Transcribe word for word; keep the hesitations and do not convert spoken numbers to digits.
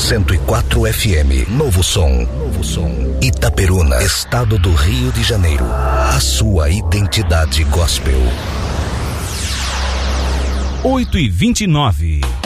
cento e quatro F M. Novo som. Novo som. Itaperuna, estado do Rio de Janeiro. A sua identidade gospel. oito e vinte e nove.